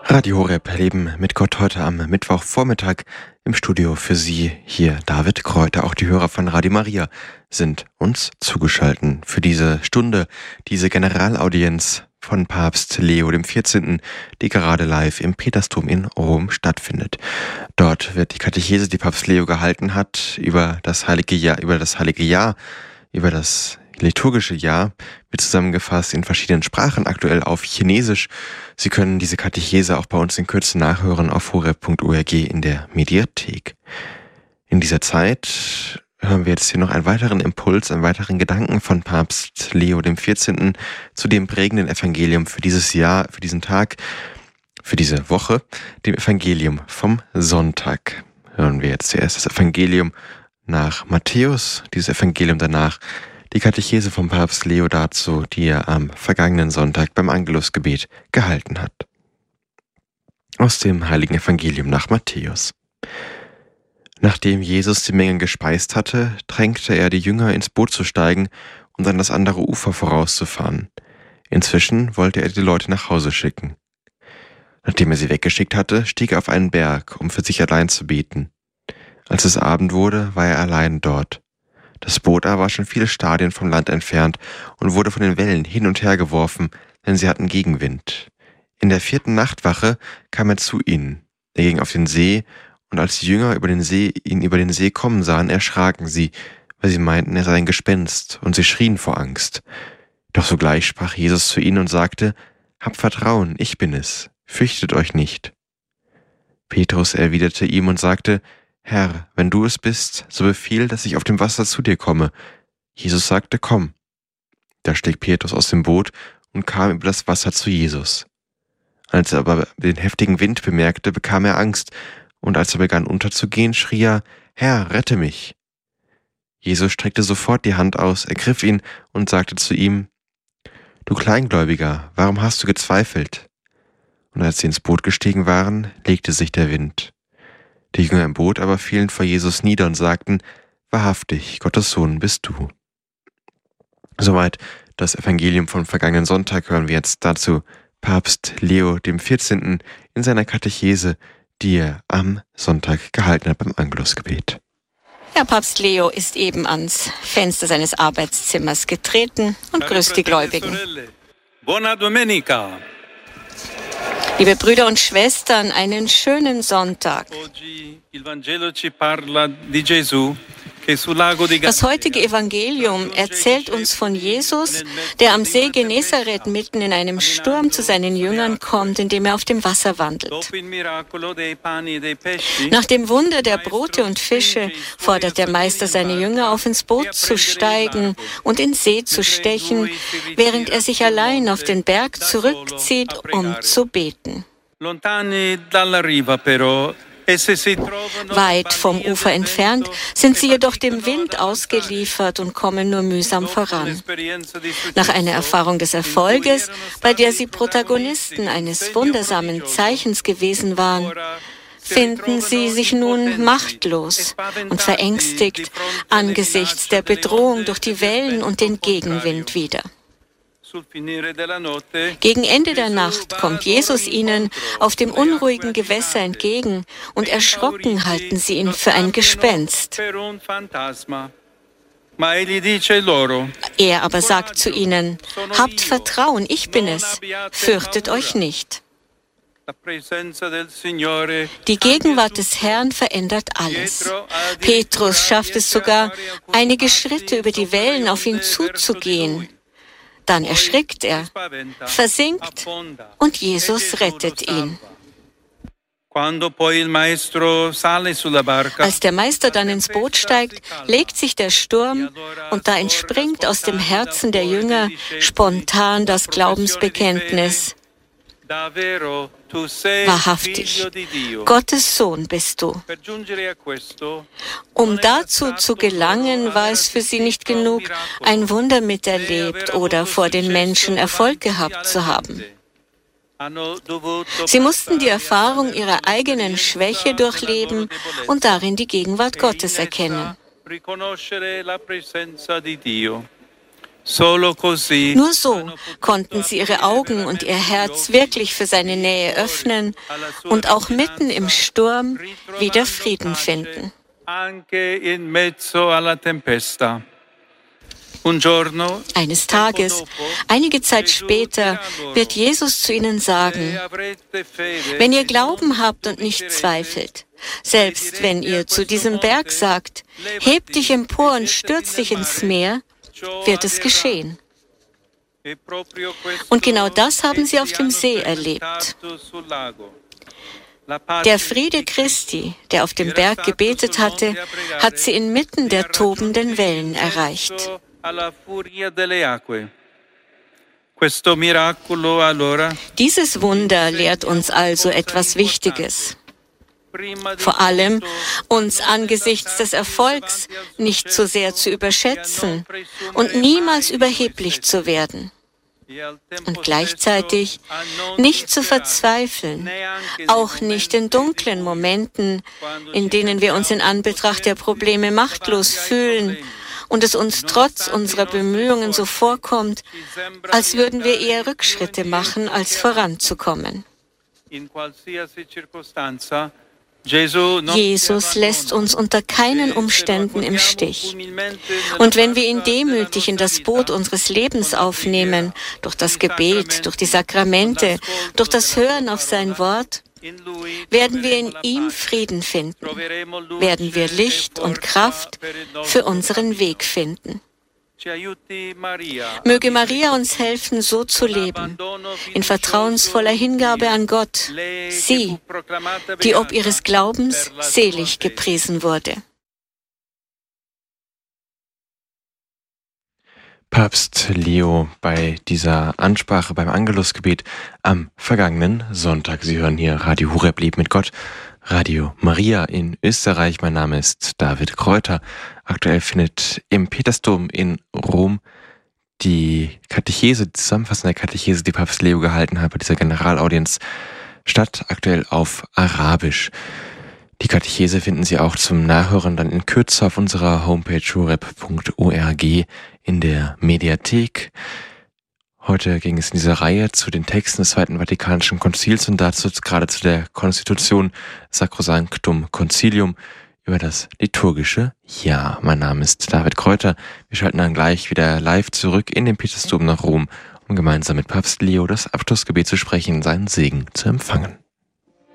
Radio Horeb Leben mit Gott heute am Mittwochvormittag im Studio für Sie hier David Kräuter. Auch die Hörer von Radio Maria sind uns zugeschaltet für diese Stunde, diese Generalaudienz von Papst Leo XIV., die gerade live im Petersdom in Rom stattfindet. Dort wird die Katechese, die Papst Leo gehalten hat, über das liturgische Jahr, wird zusammengefasst in verschiedenen Sprachen, aktuell auf Chinesisch. Sie können diese Katechese auch bei uns in Kürze nachhören auf horeb.org in der Mediathek. In dieser Zeit hören wir jetzt hier noch einen weiteren Impuls, einen weiteren Gedanken von Papst Leo XIV. Zu dem prägenden Evangelium für dieses Jahr, für diesen Tag, für diese Woche, dem Evangelium vom Sonntag. Hören wir jetzt zuerst das Evangelium nach Matthäus, dieses Evangelium danach die Katechese vom Papst Leo dazu, die er am vergangenen Sonntag beim Angelusgebet gehalten hat. Aus dem heiligen Evangelium nach Matthäus. Nachdem Jesus die Mengen gespeist hatte, drängte er die Jünger, ins Boot zu steigen und an das andere Ufer vorauszufahren. Inzwischen wollte er die Leute nach Hause schicken. Nachdem er sie weggeschickt hatte, stieg er auf einen Berg, um für sich allein zu beten. Als es Abend wurde, war er allein dort. Das Boot aber war schon viele Stadien vom Land entfernt und wurde von den Wellen hin und her geworfen, denn sie hatten Gegenwind. In der 4. Nachtwache kam er zu ihnen. Er ging auf den See, und als die Jünger ihn über den See kommen sahen, erschraken sie, weil sie meinten, er sei ein Gespenst, und sie schrien vor Angst. Doch sogleich sprach Jesus zu ihnen und sagte: Habt Vertrauen, ich bin es, fürchtet euch nicht. Petrus erwiderte ihm und sagte: Herr, wenn du es bist, so befiehl, dass ich auf dem Wasser zu dir komme. Jesus sagte: Komm. Da stieg Petrus aus dem Boot und kam über das Wasser zu Jesus. Als er aber den heftigen Wind bemerkte, bekam er Angst, und als er begann unterzugehen, schrie er: Herr, rette mich! Jesus streckte sofort die Hand aus, ergriff ihn und sagte zu ihm: Du Kleingläubiger, warum hast du gezweifelt? Und als sie ins Boot gestiegen waren, legte sich der Wind. Die Jünger im Boot aber fielen vor Jesus nieder und sagten: Wahrhaftig, Gottes Sohn bist du. Soweit das Evangelium vom vergangenen Sonntag. Hören wir jetzt dazu Papst Leo XIV. In seiner Katechese, die er am Sonntag gehalten hat beim Angelusgebet. Herr Papst Leo ist eben ans Fenster seines Arbeitszimmers getreten und grüßt die Gläubigen. Buona domenica! Liebe Brüder und Schwestern, einen schönen Sonntag. Das heutige Evangelium erzählt uns von Jesus, der am See Genezareth mitten in einem Sturm zu seinen Jüngern kommt, indem er auf dem Wasser wandelt. Nach dem Wunder der Brote und Fische fordert der Meister seine Jünger auf, ins Boot zu steigen und in See zu stechen, während er sich allein auf den Berg zurückzieht, um zu beten. Weit vom Ufer entfernt sind sie jedoch dem Wind ausgeliefert und kommen nur mühsam voran. Nach einer Erfahrung des Erfolges, bei der sie Protagonisten eines wundersamen Zeichens gewesen waren, finden sie sich nun machtlos und verängstigt angesichts der Bedrohung durch die Wellen und den Gegenwind wieder. Gegen Ende der Nacht kommt Jesus ihnen auf dem unruhigen Gewässer entgegen und erschrocken halten sie ihn für ein Gespenst. Er aber sagt zu ihnen: Habt Vertrauen, ich bin es, fürchtet euch nicht. Die Gegenwart des Herrn verändert alles. Petrus schafft es sogar, einige Schritte über die Wellen auf ihn zuzugehen. Dann erschrickt er, versinkt und Jesus rettet ihn. Als der Meister dann ins Boot steigt, legt sich der Sturm und da entspringt aus dem Herzen der Jünger spontan das Glaubensbekenntnis: Wahrhaftig, Gottes Sohn bist du. Um dazu zu gelangen, war es für sie nicht genug, ein Wunder miterlebt oder vor den Menschen Erfolg gehabt zu haben. Sie mussten die Erfahrung ihrer eigenen Schwäche durchleben und darin die Gegenwart Gottes erkennen. Nur so konnten sie ihre Augen und ihr Herz wirklich für seine Nähe öffnen und auch mitten im Sturm wieder Frieden finden. Eines Tages, einige Zeit später, wird Jesus zu ihnen sagen: Wenn ihr Glauben habt und nicht zweifelt, selbst wenn ihr zu diesem Berg sagt, heb dich empor und stürz dich ins Meer, wird es geschehen. Und genau das haben sie auf dem See erlebt. Der Friede Christi, der auf dem Berg gebetet hatte, hat sie inmitten der tobenden Wellen erreicht. Dieses Wunder lehrt uns also etwas Wichtiges. Vor allem, uns angesichts des Erfolgs nicht zu sehr zu überschätzen und niemals überheblich zu werden. Und gleichzeitig nicht zu verzweifeln, auch nicht in dunklen Momenten, in denen wir uns in Anbetracht der Probleme machtlos fühlen und es uns trotz unserer Bemühungen so vorkommt, als würden wir eher Rückschritte machen, als voranzukommen. Jesus lässt uns unter keinen Umständen im Stich. Und wenn wir ihn demütig in das Boot unseres Lebens aufnehmen, durch das Gebet, durch die Sakramente, durch das Hören auf sein Wort, werden wir in ihm Frieden finden, werden wir Licht und Kraft für unseren Weg finden. Möge Maria uns helfen, so zu leben, in vertrauensvoller Hingabe an Gott, sie, die ob ihres Glaubens selig gepriesen wurde. Papst Leo bei dieser Ansprache beim Angelusgebet am vergangenen Sonntag. Sie hören hier Radio Horeb Leben mit Gott, Radio Maria in Österreich. Mein Name ist David Kräuter. Aktuell findet im Petersdom in Rom die Katechese, die zusammenfassende Katechese, die Papst Leo gehalten hat bei dieser Generalaudienz statt, aktuell auf Arabisch. Die Katechese finden Sie auch zum Nachhören dann in Kürze auf unserer Homepage horeb.org in der Mediathek. Heute ging es in dieser Reihe zu den Texten des Zweiten Vatikanischen Konzils und dazu gerade zu der Konstitution Sacrosanctum Concilium über das liturgische Jahr. Mein Name ist David Kräuter. Wir schalten dann gleich wieder live zurück in den Petersdom nach Rom, um gemeinsam mit Papst Leo das Abschlussgebet zu sprechen, seinen Segen zu empfangen.